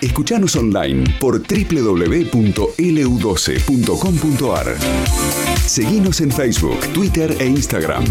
Escuchanos online por www.lu12.com.ar. Seguinos en Facebook, Twitter e Instagram.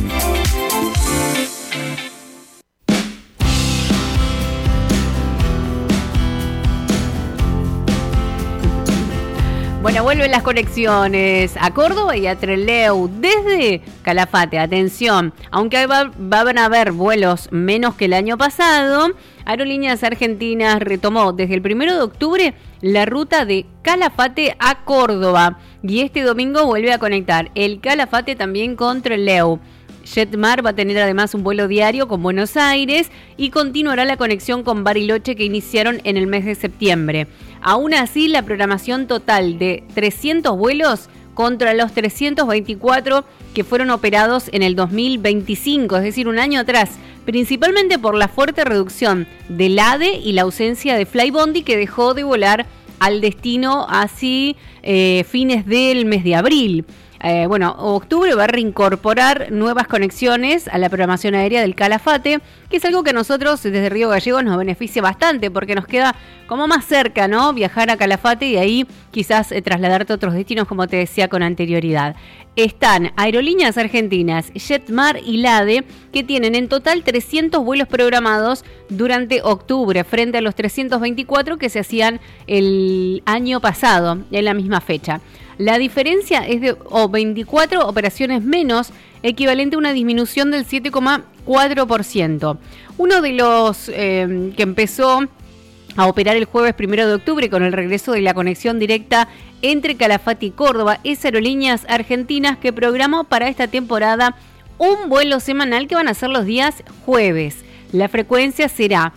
Bueno, vuelven las conexiones a Córdoba y a Trelew desde Calafate. Atención, aunque van a haber vuelos menos que el año pasado, Aerolíneas Argentinas retomó desde el 1 de octubre la ruta de Calafate a Córdoba y este domingo vuelve a conectar el Calafate también con Trelew. Jetmar va a tener además un vuelo diario con Buenos Aires y continuará la conexión con Bariloche que iniciaron en el mes de septiembre. Aún así, la programación total de 300 vuelos contra los 324 que fueron operados en el 2025, es decir, un año atrás, principalmente por la fuerte reducción del ADE y la ausencia de Flybondi que dejó de volar al destino así fines del mes de abril. Octubre va a reincorporar nuevas conexiones a la programación aérea del Calafate, que es algo que a nosotros desde Río Gallegos nos beneficia bastante porque nos queda como más cerca, ¿no? Viajar a Calafate y ahí quizás trasladarte a otros destinos, como te decía con anterioridad. Están Aerolíneas Argentinas, Jetmar y LADE, que tienen en total 300 vuelos programados durante octubre, frente a los 324 que se hacían el año pasado, en la misma fecha. La diferencia es de 24 operaciones menos, equivalente a una disminución del 7,4%. Uno de los que empezó a operar el jueves 1 de octubre con el regreso de la conexión directa entre Calafate y Córdoba es Aerolíneas Argentinas, que programó para esta temporada un vuelo semanal que van a ser los días jueves. La frecuencia será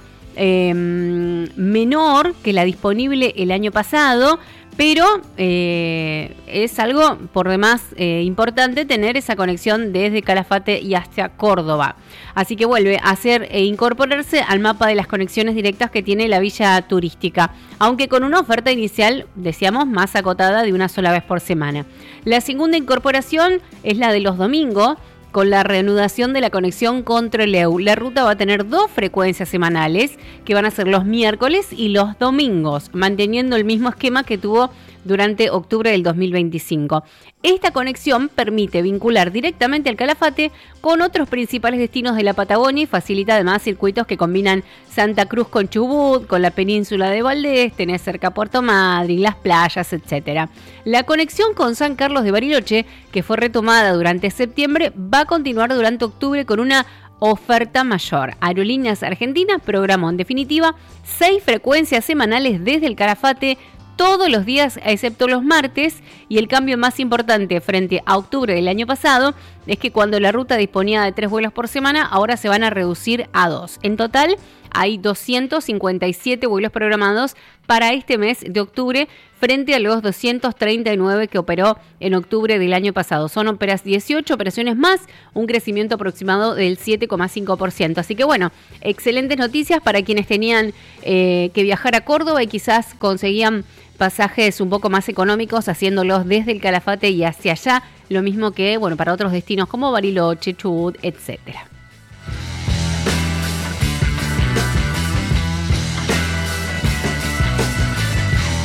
menor que la disponible el año pasado, pero es algo por demás importante tener esa conexión desde Calafate y hasta Córdoba. Así que vuelve a ser incorporarse al mapa de las conexiones directas que tiene la villa turística, aunque con una oferta inicial, decíamos, más acotada de una sola vez por semana. La segunda incorporación es la de los domingos, con la reanudación de la conexión con Trelew. La ruta va a tener 2 frecuencias semanales, que van a ser los miércoles y los domingos, manteniendo el mismo esquema que tuvo durante octubre del 2025. Esta conexión permite vincular directamente al Calafate con otros principales destinos de la Patagonia y facilita además circuitos que combinan Santa Cruz con Chubut, con la península de Valdés, tenés cerca Puerto Madryn, las playas, etc. La conexión con San Carlos de Bariloche, que fue retomada durante septiembre, va a continuar durante octubre con una oferta mayor. Aerolíneas Argentinas programó en definitiva 6 frecuencias semanales desde el Calafate todos los días excepto los martes, y el cambio más importante frente a octubre del año pasado es que cuando la ruta disponía de 3 vuelos por semana, ahora se van a reducir a 2. En total hay 257 vuelos programados para este mes de octubre frente a los 239 que operó en octubre del año pasado. Son 18 operaciones más, un crecimiento aproximado del 7,5%. Así que bueno, excelentes noticias para quienes tenían que viajar a Córdoba y quizás conseguían pasajes un poco más económicos haciéndolos desde el Calafate y hacia allá, lo mismo que para otros destinos como Bariloche, Chubut, etcétera.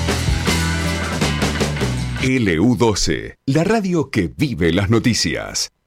LU12, la radio que vive las noticias.